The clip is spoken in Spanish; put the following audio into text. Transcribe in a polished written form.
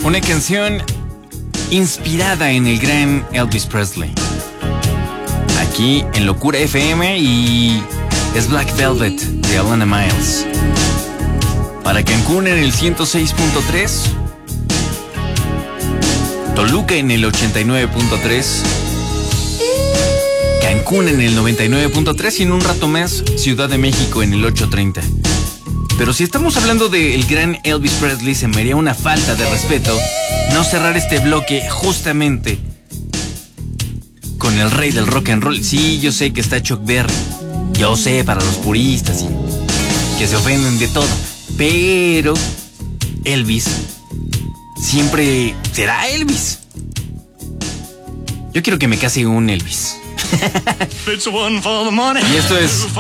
Una canción inspirada en el gran Elvis Presley. Aquí en Locura FM, y es Black Velvet de Alana Miles. Para Cancún en el 106.3, Toluca en el 89.3, Cancún en el 99.3 y en un rato más Ciudad de México en el 830. Pero si estamos hablando del gran Elvis Presley, se me haría una falta de respeto no cerrar este bloque justamente con el rey del rock and roll. Sí, yo sé que está Chuck Berry, yo sé, para los puristas y que se ofenden de todo, pero Elvis siempre será Elvis. Yo quiero que me case un Elvis. Y esto es